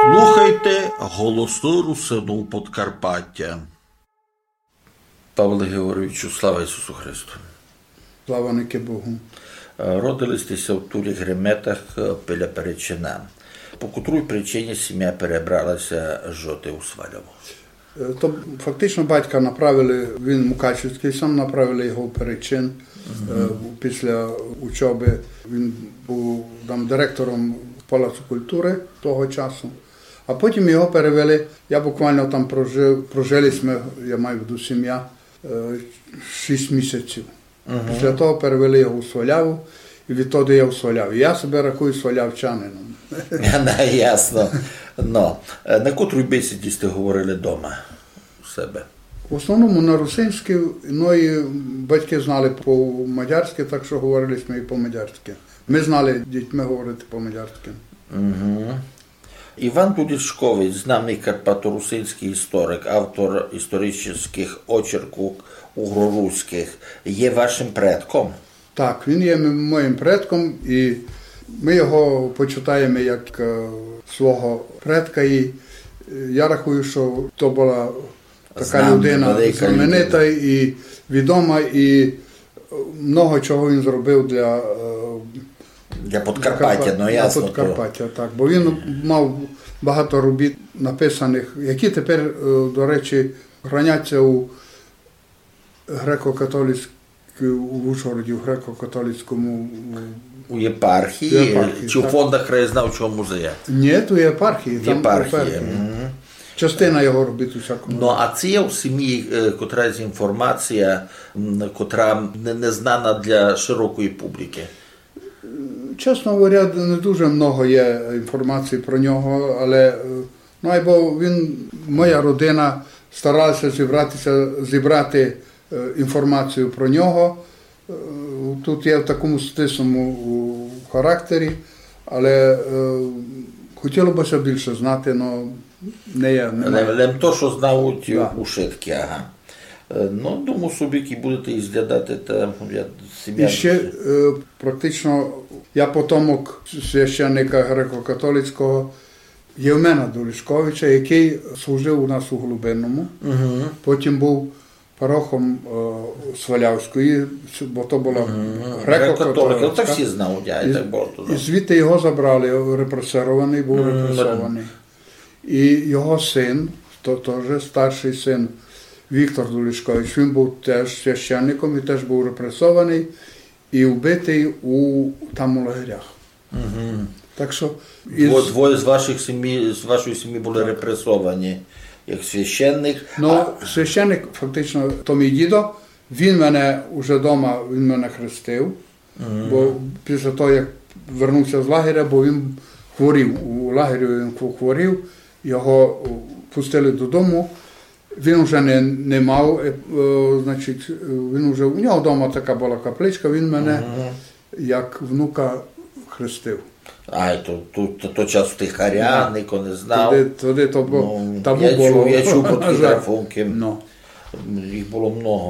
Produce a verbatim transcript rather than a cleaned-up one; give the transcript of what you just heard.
Слухайте голосу Русину Подкарпаття. Павле Георгійовичу, слава Ісусу Христу. Слава ники Богу. Родилися в Турі Греметах біля Перечина. По котрій причині сім'я перебралася жити у Сваляву? То фактично батька направили, він Мукачівський, сам направили його в Перечин. Uh-huh. Після учоби він був там директором Палацу культури того часу. А потім його перевели, я буквально там прожив, прожили ми, я маю в виду сім'я, шість місяців. Uh-huh. Після того перевели його у Сваляву, і відтоді я у Сваляві. Я себе рахую свалявчанином. Ясно. Но, на котрій бесіді сте говорили вдома у себе? В основному на русинській, ну і батьки знали по-мадярськи, так що говорили ми і по-мадярськи. Ми знали дітьми говорити по-мадярськи. Угу. Іван Дудічкович, знаний карпаторусинський історик, автор історичних очерків угроруських, є вашим предком? Так, він є моїм предком, і ми його почитаємо як свого предка. І я рахую, що то була така Знам, людина знаменита і відома, і много чого він зробив для, для Подкарпаття, ну ясно. Для Подкарпаття, так. Бо він мав багато робіт написаних, які тепер, до речі, храняться у греко-католицькій, у Ужгороді, в греко-католицькому у єпархії, єпархії чи так. У фондах краєзнавчого музею? Ні, у єпархії. Там єпархії. Mm-hmm. Частина його робить у всякому. Ну, а це є у сім'ї котра з інформація, котра не, не знана для широкої публіки? Чесно говоря, не дуже много є інформації про нього, але ну, бо він, моя родина старалася зібратися, зібрати інформацію про нього. Тут є в такому стисному характері, але е, хотілося б більше знати, але не є. Але то, що знають да. Ушитки, ага. Ну, думаю, собі, які будете і зглядати, та я сім'я... І ще е, практично, я потомок священника греко-католицького Євмена Дулішковича, який служив у нас у Голубинному, угу. Потім був парохом е, Свалявської, бо то була mm-hmm. греко-католицька. Так всі знають, я і так було. І звідти його забрали, репресирований, був mm-hmm. репресований. І його син, то теж старший син Віктор Дулішкович, він був теж священником і теж був репресований і вбитий у, там у лагерях. Mm-hmm. Так що... Із... Двоє з, ваших сім'ї, з вашої сім'ї були так. репресовані. Як священник. Ну, а... священник, фактично, то мій дідо, він мене вже вдома, він мене хрестив, mm-hmm. бо після того, як вернувся з лагеря, бо він хворів, у лагері він хворів, його пустили додому, він вже не, не мав, е, е, значить, він вже, у нього вдома така була капличка, він мене mm-hmm. як внука хрестив. А, то, то, то, то час тихаря, ніхто не знав. Тоді, тоді то було, ну, табу я було. Чув, я чув про такі графунки, no. їх було много.